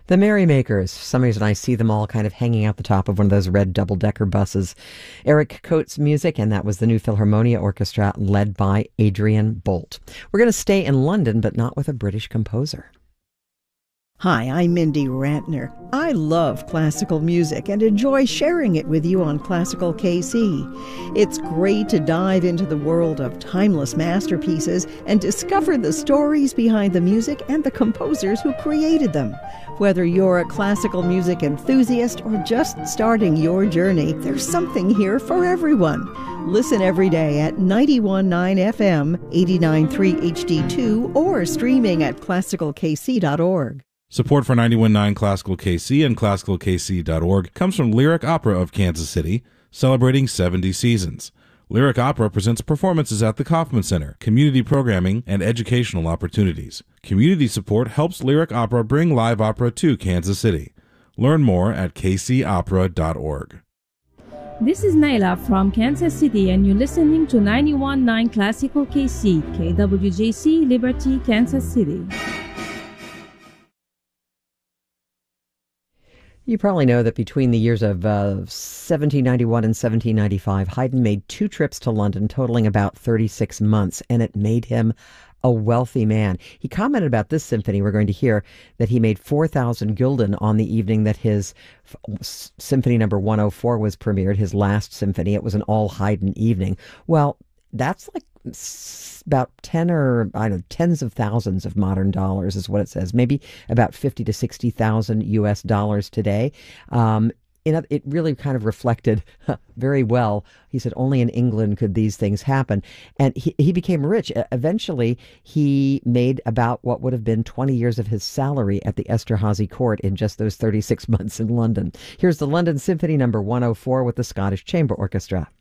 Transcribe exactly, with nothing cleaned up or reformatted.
The Merrymakers. For some reason, I see them all kind of hanging out the top of one of those red double-decker buses. Eric Coates' music, and that was the New Philharmonia Orchestra led by Adrian Bolt. We're going to stay in London, but not with a British composer. Hi, I'm Mindy Rantner. I love classical music and enjoy sharing it with you on Classical K C. It's great to dive into the world of timeless masterpieces and discover the stories behind the music and the composers who created them. Whether you're a classical music enthusiast or just starting your journey, there's something here for everyone. Listen every day at ninety-one point nine F M, eighty-nine point three H D two, or streaming at classical k c dot org. Support for ninety-one point nine Classical K C and classical k c dot org comes from Lyric Opera of Kansas City, celebrating seventy seasons. Lyric Opera presents performances at the Kauffman Center, community programming, and educational opportunities. Community support helps Lyric Opera bring live opera to Kansas City. Learn more at k c opera dot org. This is Naila from Kansas City, and you're listening to ninety-one point nine Classical K C, K W J C, Liberty, Kansas City. You probably know that between the years of uh, seventeen ninety-one and seventeen ninety-five, Haydn made two trips to London, totaling about thirty-six months, and it made him a wealthy man. He commented about this symphony we're going to hear that he made four thousand gulden on the evening that his f- Symphony number one oh four was premiered, his last symphony. It was an all Haydn evening. Well, that's like about ten or I don't know, tens of thousands of modern dollars is what it says. Maybe about fifty to sixty thousand U S dollars today. Um, in, it really kind of reflected very well. He said only in England could these things happen. And he, he became rich. Eventually, he made about what would have been twenty years of his salary at the Esterhazy court in just those thirty-six months in London. Here's the London Symphony number one oh four with the Scottish Chamber Orchestra.